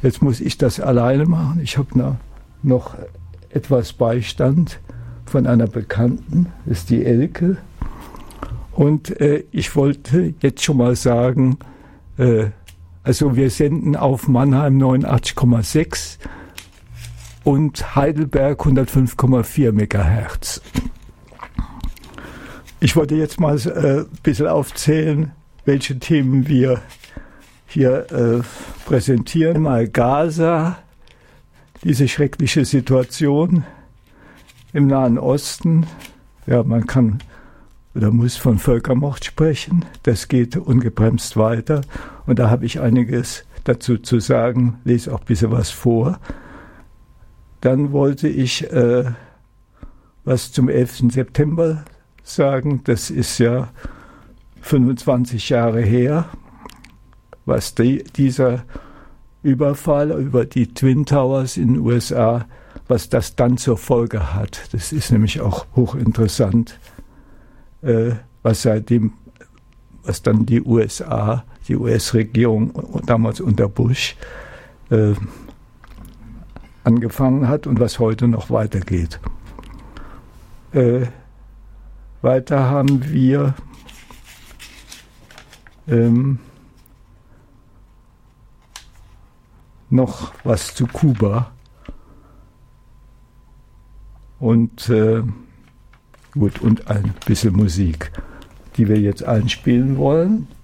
Jetzt muss ich das alleine machen. Ich habe noch etwas Beistand von einer Bekannten, das ist die Elke. Und ich wollte jetzt schon mal sagen, also wir senden auf Mannheim 89,6 und Heidelberg 105,4 Megahertz. Ich wollte jetzt mal ein bisschen aufzählen, welche Themen wir hier präsentieren. Mal Gaza, diese schreckliche Situation im Nahen Osten. Ja, man kann oder muss von Völkermord sprechen. Das geht ungebremst weiter. Und da habe ich einiges dazu zu sagen, lese auch ein bisschen was vor. Dann wollte ich was zum 11. September sagen. Das ist ja 25 Jahre her, was dieser Überfall über die Twin Towers in den USA, was das dann zur Folge hat. Das ist nämlich auch hochinteressant, was dann die USA, die US-Regierung damals unter Bush angefangen hat und was heute noch weitergeht. Weiter haben wir noch was zu Kuba. Und gut, und ein bisschen Musik, die wir jetzt einspielen wollen.